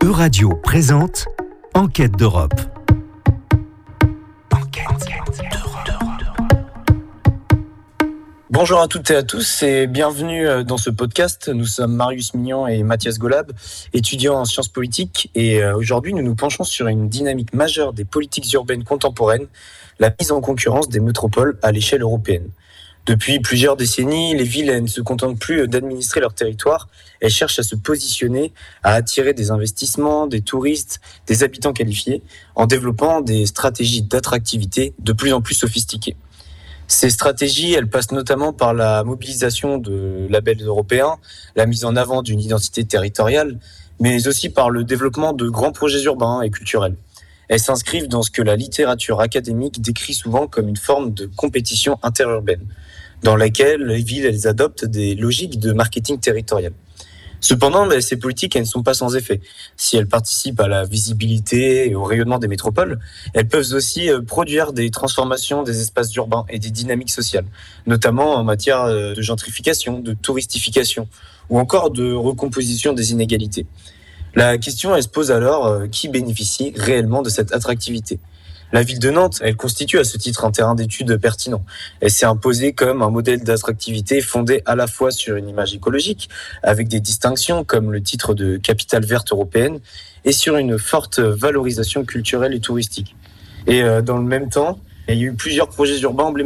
Euradio présente Enquête d'Europe. Bonjour à toutes et à tous et bienvenue dans ce podcast. Nous sommes Marius Mignon et Mathias Golab, étudiants en sciences politiques, et aujourd'hui nous nous penchons sur une dynamique majeure des politiques urbaines contemporaines, la mise en concurrence des métropoles à l'échelle européenne. Depuis plusieurs décennies, les villes ne se contentent plus d'administrer leur territoire, elles cherchent à se positionner, à attirer des investissements, des touristes, des habitants qualifiés, en développant des stratégies d'attractivité de plus en plus sophistiquées. Ces stratégies, elles passent notamment par la mobilisation de labels européens, la mise en avant d'une identité territoriale, mais aussi par le développement de grands projets urbains et culturels. Elles s'inscrivent dans ce que la littérature académique décrit souvent comme une forme de compétition interurbaine, dans laquelle les villes elles adoptent des logiques de marketing territorial. Cependant, ces politiques elles ne sont pas sans effet. Si elles participent à la visibilité et au rayonnement des métropoles, elles peuvent aussi produire des transformations des espaces urbains et des dynamiques sociales, notamment en matière de gentrification, de touristification ou encore de recomposition des inégalités. La question elle se pose alors, qui bénéficie réellement de cette attractivité ? La ville de Nantes, elle constitue à ce titre un terrain d'étude pertinent. Elle s'est imposée comme un modèle d'attractivité fondé à la fois sur une image écologique, avec des distinctions comme le titre de capitale verte européenne, et sur une forte valorisation culturelle et touristique. Et dans le même temps, il y a eu plusieurs projets urbains emblématiques